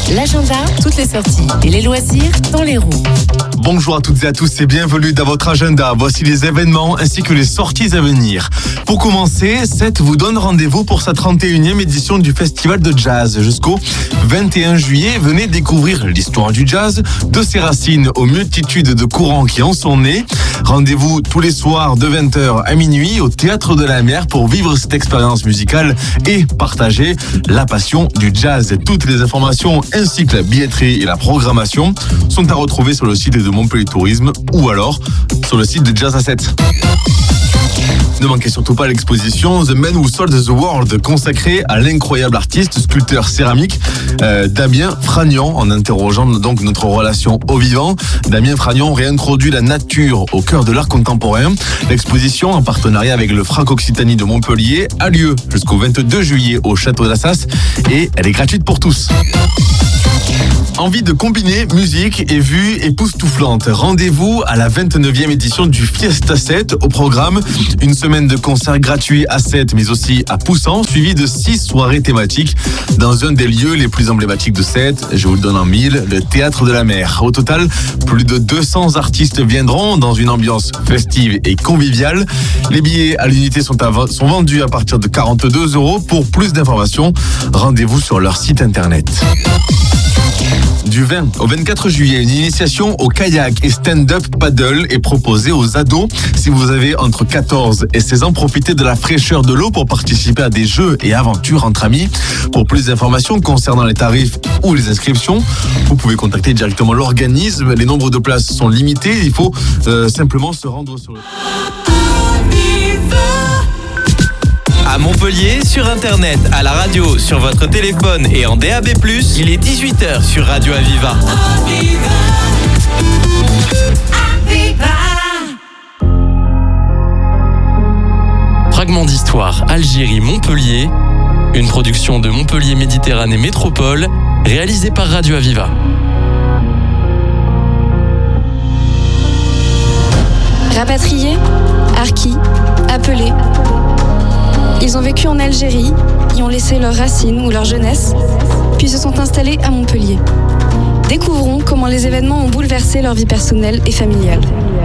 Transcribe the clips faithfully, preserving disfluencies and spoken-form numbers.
L'agenda, toutes les sorties et les loisirs dans les roues. Bonjour à toutes et à tous et bienvenue dans votre agenda. Voici les événements ainsi que les sorties à venir. Pour commencer, Sète vous donne rendez-vous pour sa trente et unième édition du Festival de Jazz. Jusqu'au vingt et un juillet, venez découvrir l'histoire du jazz, de ses racines aux multitudes de courants qui en sont nés. Rendez-vous tous les soirs de vingt heures à minuit au Théâtre de la Mer pour vivre cette expérience musicale et partager la passion du jazz. Toutes les informations ainsi que la billetterie et la programmation sont à retrouver sur le site de Montpellier Tourisme ou alors sur le site de Jazz à Sète. Ne manquez surtout pas l'exposition The Man Who Sold the World consacrée à l'incroyable artiste, sculpteur céramique euh, Damien Fragnon. En interrogeant donc notre relation au vivant, Damien Fragnon réintroduit la nature au cœur de l'art contemporain. L'exposition, en partenariat avec le Frac Occitanie de Montpellier, a lieu jusqu'au vingt-deux juillet au Château d'Assas et elle est gratuite pour tous. Envie de combiner musique et vue époustouflante. Rendez-vous à la vingt-neuvième édition du Fiesta Sète. Au programme, une semaine de concerts gratuits à Sète, mais aussi à Poussan, suivi de six soirées thématiques dans un des lieux les plus emblématiques de Sète. Je vous le donne en mille, le Théâtre de la Mer. Au total, plus de deux cents artistes viendront dans une ambiance festive et conviviale. Les billets à l'unité sont, à, sont vendus à partir de quarante-deux euros. Pour plus d'informations, rendez-vous sur leur site internet. Du vingt au vingt-quatre juillet, une initiation au kayak et stand-up paddle est proposée aux ados. Si vous avez entre quatorze et seize ans, profitez de la fraîcheur de l'eau pour participer à des jeux et aventures entre amis. Pour plus d'informations concernant les tarifs ou les inscriptions, vous pouvez contacter directement l'organisme. Les nombres de places sont limités. Il faut euh, simplement se rendre sur le... À Montpellier, sur Internet, à la radio, sur votre téléphone et en D A B plus, il est dix-huit heures sur Radio Aviva. Fragment d'histoire Algérie-Montpellier, une production de Montpellier Méditerranée Métropole, réalisée par Radio Aviva. Rapatriés, harkis, appelés. Ils ont vécu en Algérie, y ont laissé leurs racines ou leur jeunesse, puis se sont installés à Montpellier. Découvrons comment les événements ont bouleversé leur vie personnelle et familiale.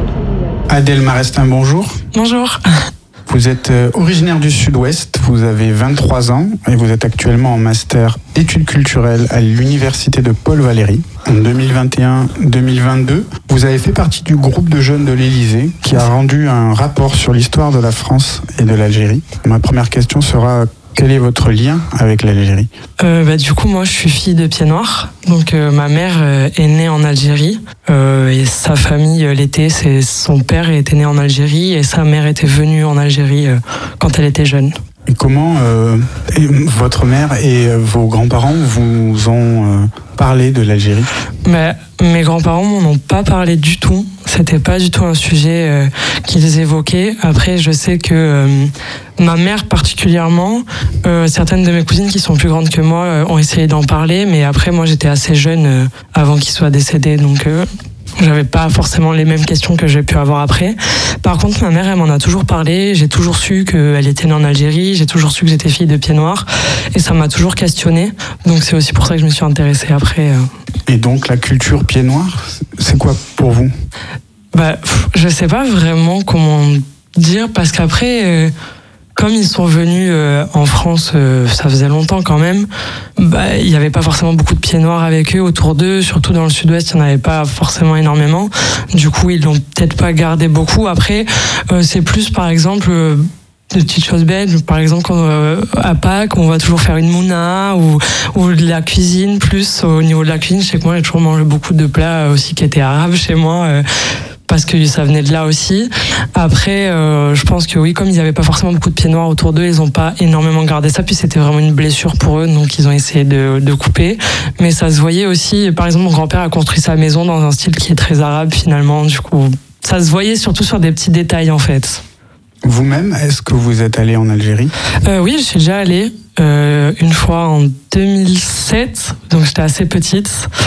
Adèle Marestin, bonjour. Bonjour. Vous êtes originaire du Sud-Ouest, vous avez vingt-trois ans et vous êtes actuellement en master études culturelles à l'université de Paul Valéry. En deux mille vingt et un deux mille vingt-deux, vous avez fait partie du groupe de jeunes de l'Élysée qui a rendu un rapport sur l'histoire de la France et de l'Algérie. Ma première question sera: quel est votre lien avec l'Algérie ? euh, bah, Du coup, moi, je suis fille de Pieds-Noirs. Donc, euh, ma mère euh, est née en Algérie. Euh, et sa famille euh, l'était. C'est, son père était né en Algérie et sa mère était venue en Algérie euh, quand elle était jeune. Et comment euh, votre mère et euh, vos grands-parents vous ont euh, parlé de l'Algérie ? bah, Mes grands-parents m'en ont pas parlé du tout. C'était pas du tout un sujet euh, qu'ils évoquaient. Après, je sais que euh, ma mère particulièrement, euh, certaines de mes cousines qui sont plus grandes que moi euh, ont essayé d'en parler, mais après, moi, j'étais assez jeune euh, avant qu'ils soient décédés, donc euh, j'avais pas forcément les mêmes questions que j'ai pu avoir après. Par contre, ma mère, elle m'en a toujours parlé. J'ai toujours su qu'elle était née en Algérie. J'ai toujours su que j'étais fille de Pieds-Noirs. Et ça m'a toujours questionnée. Donc, c'est aussi pour ça que je me suis intéressée après. Euh... Et donc, la culture Pieds-Noirs, c'est quoi pour vous ? Bah, je sais pas vraiment comment dire, parce qu'après, euh, comme ils sont venus euh, en France, euh, ça faisait longtemps quand même, bah, il n'y avait pas forcément beaucoup de pieds noirs avec eux autour d'eux, surtout dans le sud-ouest, il n'y en avait pas forcément énormément. Du coup, ils l'ont peut-être pas gardé beaucoup. Après, euh, c'est plus, par exemple... Euh, de petites choses bêtes, par exemple quand, euh, à Pâques on va toujours faire une mouna ou, ou de la cuisine. Plus au niveau de la cuisine, je sais que moi j'ai toujours mangé beaucoup de plats aussi qui étaient arabes chez moi, euh, parce que ça venait de là aussi. Après euh, je pense que oui, comme ils n'avaient pas forcément beaucoup de pieds noirs autour d'eux, ils n'ont pas énormément gardé ça, puis c'était vraiment une blessure pour eux, donc ils ont essayé de, de couper, mais ça se voyait aussi. Par exemple, mon grand-père a construit sa maison dans un style qui est très arabe finalement, du coup ça se voyait surtout sur des petits détails en fait. Vous-même, est-ce que vous êtes allé en Algérie ? euh, Oui, je suis déjà allée euh, une fois en deux mille sept, donc j'étais assez petite,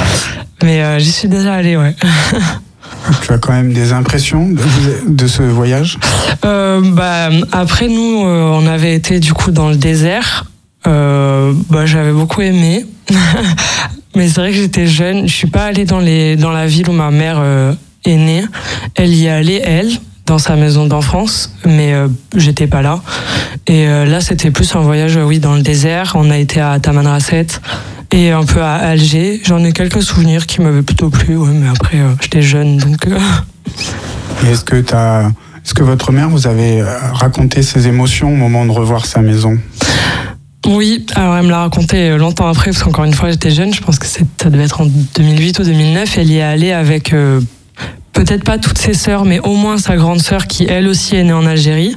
mais euh, j'y suis déjà allée, ouais. Tu as quand même des impressions de, de ce voyage ? euh, bah, Après, nous, euh, on avait été du coup dans le désert. Euh, bah, j'avais beaucoup aimé. mais c'est vrai que j'étais jeune. Je suis pas allée dans les dans la ville où ma mère euh, est née. Elle y est allée, elle, dans sa maison d'enfance, mais euh, j'étais pas là. Et euh, là, c'était plus un voyage, oui, dans le désert. On a été à Tamanrasset et un peu à Alger. J'en ai quelques souvenirs qui m'avaient plutôt plu, ouais, mais après, euh, j'étais jeune, donc. Euh... Et est-ce que t'as, est-ce que votre mère vous avait raconté ses émotions au moment de revoir sa maison ? Oui, alors elle me l'a raconté longtemps après, parce qu'encore une fois, j'étais jeune. Je pense que ça devait être en deux mille huit ou deux mille neuf. Elle y est allée avec. Euh, Peut-être pas toutes ses sœurs, mais au moins sa grande sœur qui elle aussi est née en Algérie.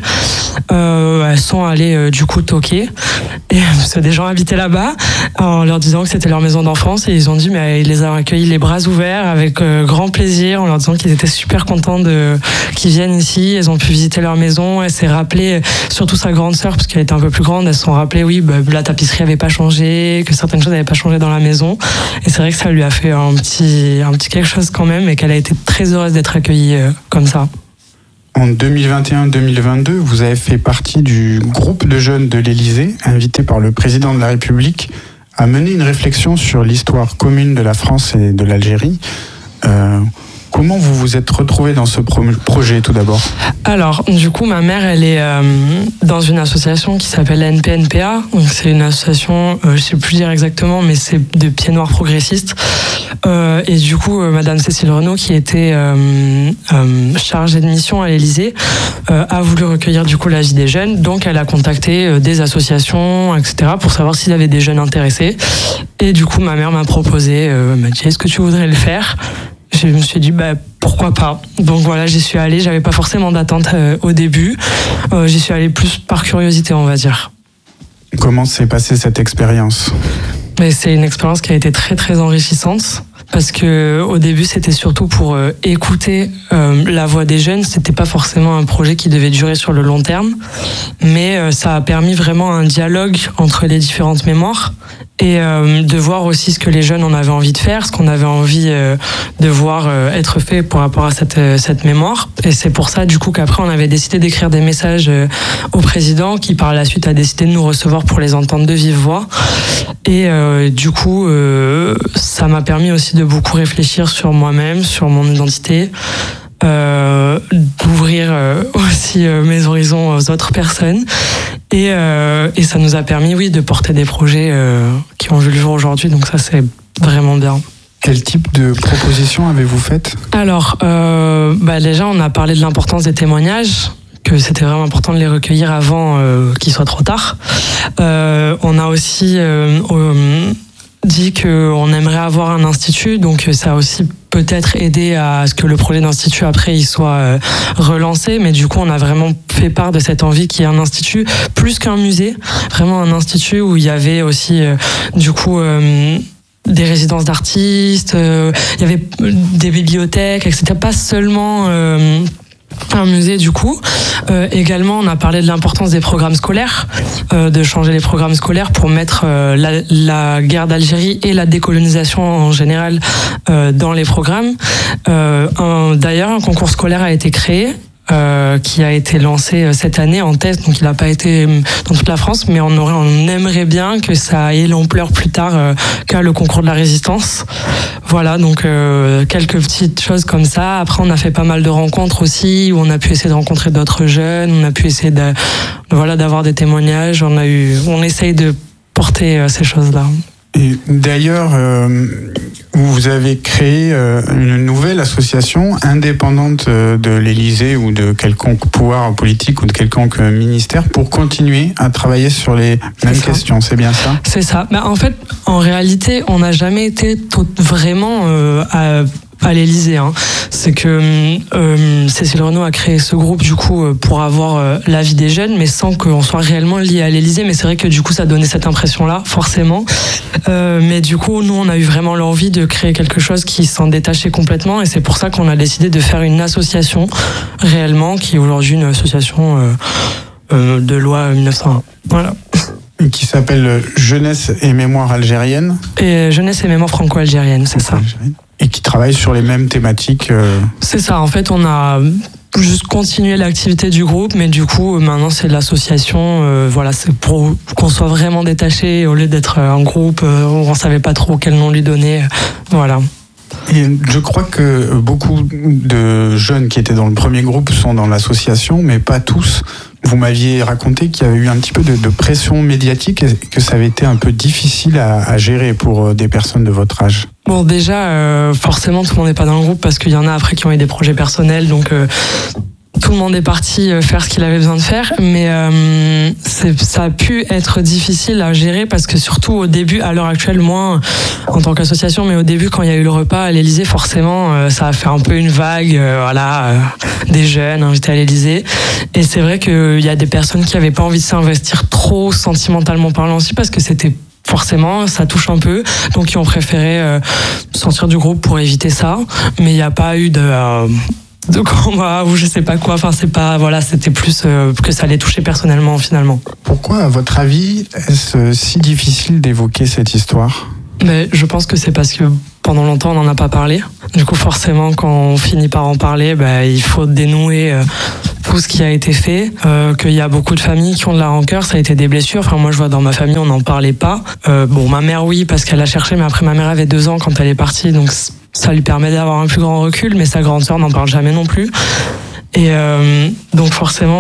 Euh, elles sont allées euh, du coup toquer. Et parce que des gens habitaient là-bas en leur disant que c'était leur maison d'enfance et ils ont dit mais ils les ont accueillis les bras ouverts avec euh, grand plaisir en leur disant qu'ils étaient super contents de qu'ils viennent ici. Elles ont pu visiter leur maison. Elle s'est rappelée, surtout sa grande sœur parce qu'elle était un peu plus grande. Elles se sont rappelées oui bah, la tapisserie avait pas changé, que certaines choses n'avaient pas changé dans la maison. Et c'est vrai que ça lui a fait un petit un petit quelque chose quand même et qu'elle a été très heureuse d'être accueillie euh, comme ça. En deux mille vingt et un deux mille vingt-deux, vous avez fait partie du groupe de jeunes de l'Élysée, invité par le président de la République à mener une réflexion sur l'histoire commune de la France et de l'Algérie. Euh, comment vous vous êtes retrouvés dans ce pro- projet tout d'abord ? Alors, du coup, ma mère, elle est euh, dans une association qui s'appelle la N P N P A. Donc, c'est une association, euh, je sais plus dire exactement, mais c'est de pieds noirs progressistes. Euh, et du coup, euh, Madame Cécile Renaud, qui était euh, euh, chargée de mission à l'Élysée, euh, a voulu recueillir du coup l'avis des jeunes. Donc, elle a contacté euh, des associations, et cetera, pour savoir s'il y avait des jeunes intéressés. Et du coup, ma mère m'a proposé, euh, m'a dit, est-ce que tu voudrais le faire ? Je me suis dit, bah, pourquoi pas. Donc voilà, j'y suis allée. J'avais pas forcément d'attente euh, au début. Euh, j'y suis allée plus par curiosité, on va dire. Comment s'est passée cette expérience ? Mais c'est une expérience qui a été très très enrichissante parce que au début c'était surtout pour euh, écouter euh, la voix des jeunes. C'était pas forcément un projet qui devait durer sur le long terme, mais euh, ça a permis vraiment un dialogue entre les différentes mémoires et euh, de voir aussi ce que les jeunes en avaient envie de faire, ce qu'on avait envie euh, de voir euh, être fait par rapport à cette euh, cette mémoire. Et c'est pour ça du coup qu'après on avait décidé d'écrire des messages euh, au président qui par la suite a décidé de nous recevoir pour les entendre de vive voix. Et euh, du coup, euh, ça m'a permis aussi de beaucoup réfléchir sur moi-même, sur mon identité, euh, d'ouvrir euh, aussi euh, mes horizons aux autres personnes. Et, euh, et ça nous a permis, oui, de porter des projets euh, qui ont vu le jour aujourd'hui. Donc ça, c'est vraiment bien. Quel type de propositions avez-vous faites ? Alors, euh, bah déjà, on a parlé de l'importance des témoignages, que c'était vraiment important de les recueillir avant euh, qu'il soit trop tard. Euh, on a aussi euh, euh, dit qu'on aimerait avoir un institut, donc ça a aussi peut-être aidé à ce que le projet d'institut après il soit euh, relancé, mais du coup on a vraiment fait part de cette envie qu'il y ait un institut plus qu'un musée, vraiment un institut où il y avait aussi euh, du coup euh, des résidences d'artistes, euh, il y avait des bibliothèques, et cetera. Pas seulement euh, un musée du coup. Euh, également, on a parlé de l'importance des programmes scolaires, euh, de changer les programmes scolaires pour mettre euh, la, la guerre d'Algérie et la décolonisation en général euh, dans les programmes. Euh, un, d'ailleurs, un concours scolaire a été créé. Euh, qui a été lancé cette année en test, donc il n'a pas été dans toute la France, mais on, aurait, on aimerait bien que ça ait l'ampleur plus tard euh, qu'à le concours de la résistance. Voilà, donc euh, quelques petites choses comme ça. Après, on a fait pas mal de rencontres aussi, où on a pu essayer de rencontrer d'autres jeunes, on a pu essayer de, voilà, d'avoir des témoignages. On a eu, on essaye de porter euh, ces choses-là. Et d'ailleurs, euh, vous avez créé euh, une nouvelle association indépendante de l'Élysée ou de quelconque pouvoir politique ou de quelconque ministère pour continuer à travailler sur les mêmes C'est questions. C'est bien ça ? C'est ça. Bah, en fait, en réalité, on n'a jamais été tout, vraiment euh, à à l'Élysée, hein. C'est que euh, Cécile Renaud a créé ce groupe du coup pour avoir euh, l'avis des jeunes, mais sans qu'on soit réellement lié à l'Élysée. Mais c'est vrai que du coup ça donnait cette impression-là, forcément. Euh, mais du coup, nous, on a eu vraiment l'envie de créer quelque chose qui s'en détachait complètement, et c'est pour ça qu'on a décidé de faire une association réellement, qui est aujourd'hui une association euh, euh, de loi mille neuf cent un. Voilà. Qui s'appelle Jeunesse et Mémoire Algérienne. Et Jeunesse et Mémoire Franco-Algérienne, c'est ça. Et qui travaille sur les mêmes thématiques. Euh... C'est ça, en fait, on a juste continuer l'activité du groupe, mais du coup maintenant c'est l'association, euh, voilà, c'est pour qu'on soit vraiment détaché au lieu d'être un groupe euh, où on savait pas trop quel nom lui donner, voilà. Et je crois que beaucoup de jeunes qui étaient dans le premier groupe sont dans l'association, mais pas tous. Vous m'aviez raconté qu'il y avait eu un petit peu de, de pression médiatique et que ça avait été un peu difficile à, à gérer pour des personnes de votre âge. Bon, déjà, euh, forcément, tout le monde n'est pas dans le groupe parce qu'il y en a après qui ont eu des projets personnels, donc euh, tout le monde est parti faire ce qu'il avait besoin de faire, mais euh, c'est, ça a pu être difficile à gérer parce que surtout au début, à l'heure actuelle, moins en tant qu'association, mais au début, quand il y a eu le repas à l'Élysée, forcément, euh, ça a fait un peu une vague, euh, voilà, euh, des jeunes invités à l'Élysée. Et c'est vrai qu'il y a des personnes qui n'avaient pas envie de s'investir trop sentimentalement parlant aussi parce que c'était forcément, ça touche un peu, donc ils ont préféré euh, sortir du groupe pour éviter ça, mais il n'y a pas eu de... Euh, de combat ou je sais pas quoi, enfin c'est pas, voilà, c'était plus euh, que ça allait toucher personnellement finalement. Pourquoi, à votre avis, est-ce si difficile d'évoquer cette histoire ? Mais je pense que c'est parce que pendant longtemps on n'en a pas parlé. Du coup forcément quand on finit par en parler, bah, il faut dénouer euh, tout ce qui a été fait, euh, qu'il y a beaucoup de familles qui ont de la rancœur, ça a été des blessures. Enfin moi je vois dans ma famille on n'en parlait pas. Euh, bon ma mère oui parce qu'elle a cherché, mais après ma mère avait deux ans quand elle est partie, donc ça lui permet d'avoir un plus grand recul, mais sa grande sœur n'en parle jamais non plus. Et euh, donc forcément